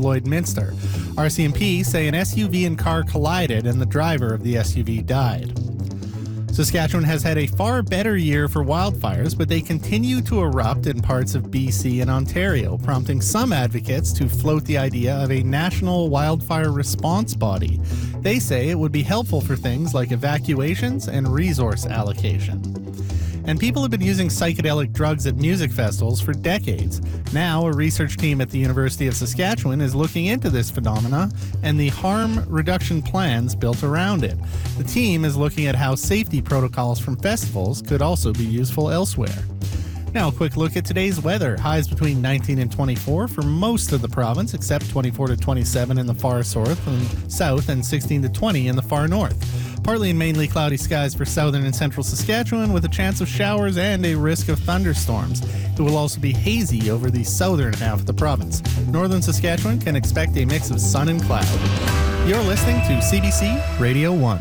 Lloydminster. RCMP say an SUV and car collided and the driver of the SUV died. Saskatchewan has had a far better year for wildfires, but they continue to erupt in parts of BC and Ontario, prompting some advocates to float the idea of a national wildfire response body. They say it would be helpful for things like evacuations and resource allocation. And people have been using psychedelic drugs at music festivals for decades. Now, a research team at the University of Saskatchewan is looking into this phenomena and the harm reduction plans built around it. The team is looking at how safety protocols from festivals could also be useful elsewhere. Now, a quick look at today's weather. Highs between 19 and 24 for most of the province, except 24 to 27 in the far south and 16 to 20 in the far north. Partly and mainly cloudy skies for southern and central Saskatchewan with a chance of showers and a risk of thunderstorms. It will also be hazy over the southern half of the province. Northern Saskatchewan can expect a mix of sun and cloud. You're listening to CBC Radio 1.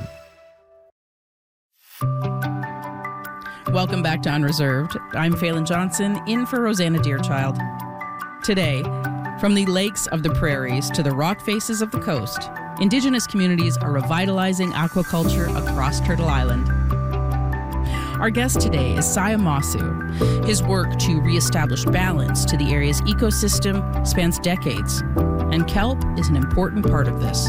Welcome back to Unreserved. I'm Phelan Johnson, in for Rosanna Deerchild. Today, from the lakes of the prairies to the rock faces of the coast, Indigenous communities are revitalizing aquaculture across Turtle Island. Our guest today is Saya Masu. His work to reestablish balance to the area's ecosystem spans decades, and kelp is an important part of this.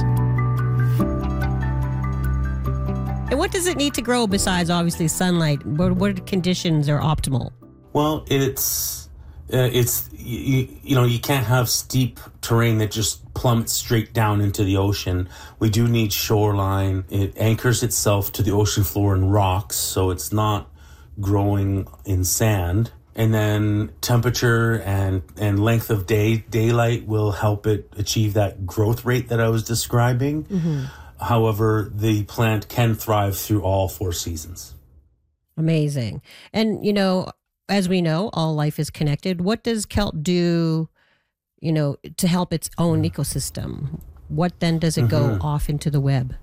And what does it need to grow besides, obviously, sunlight? What conditions are optimal? Well, you can't have steep terrain that just plummets straight down into the ocean. We do need shoreline. It anchors itself to the ocean floor in rocks, so it's not growing in sand. And then temperature and length of daylight will help it achieve that growth rate that I was describing. Mm-hmm. However, the plant can thrive through all 4 seasons. Amazing. And, as we know, all life is connected. What does kelp do, to help its own ecosystem? What then does it go off into the web?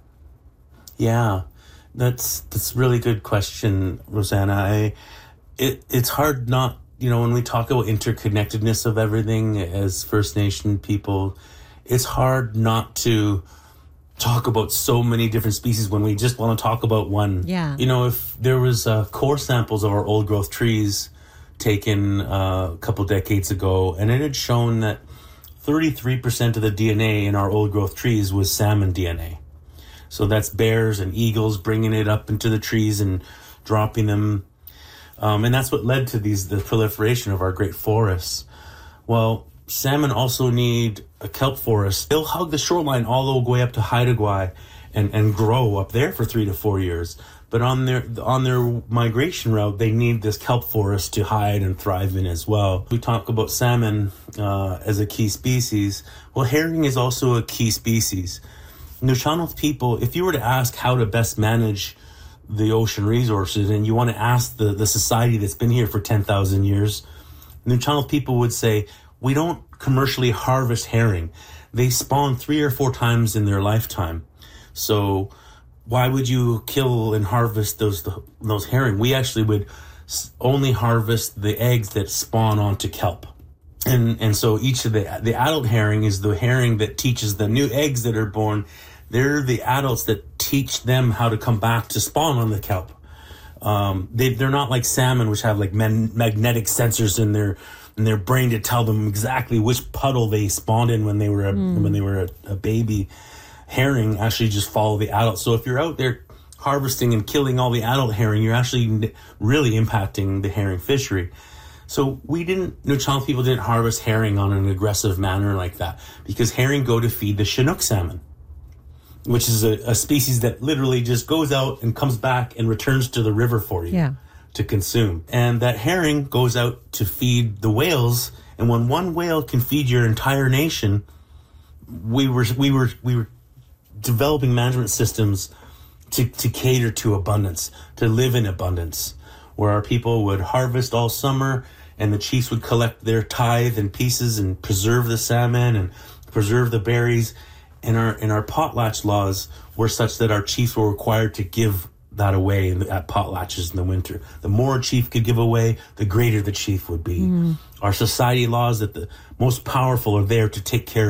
Yeah, that's a really good question, Rosanna. It's hard not, when we talk about interconnectedness of everything as First Nation people, it's hard not to talk about so many different species when we just want to talk about one. Yeah. If there was core samples of our old growth trees taken a couple decades ago, and it had shown that 33% of the DNA in our old growth trees was salmon DNA. So that's bears and eagles bringing it up into the trees and dropping them. And that's what led to the proliferation of our great forests. Well, salmon also need a kelp forest. They'll hug the shoreline all the way up to Haida Gwaii and grow up there for 3 to 4 years. But on their migration route, they need this kelp forest to hide and thrive in as well. We talk about salmon as a key species. Well, herring is also a key species. Nuu-chah-nulth people, if you were to ask how to best manage the ocean resources, and you want to ask the society that's been here for 10,000 years, Nuu-chah-nulth people would say, we don't commercially harvest herring. They spawn 3 or 4 times in their lifetime. So why would you kill and harvest those herring? We actually would only harvest the eggs that spawn onto kelp. And so each of the adult herring is the herring that teaches the new eggs that are born. They're the adults that teach them how to come back to spawn on the kelp. They're not like salmon, which have like magnetic sensors in their brain to tell them exactly which puddle they spawned in when they were a baby. Herring actually just follow the adults. So if you're out there harvesting and killing all the adult herring, you're actually really impacting the herring fishery. So Nuu-chah-nulth people didn't harvest herring on an aggressive manner like that, because herring go to feed the Chinook salmon, which is a species that literally just goes out and comes back and returns to the river for you to consume. And that herring goes out to feed the whales. And when one whale can feed your entire nation, we were developing management systems to cater to abundance, to live in abundance, where our people would harvest all summer and the chiefs would collect their tithe and pieces and preserve the salmon and preserve the berries. And our potlatch laws were such that our chiefs were required to give that away at potlatches in the winter. The more a chief could give away, the greater the chief would be. Our society laws that the most powerful are there to take care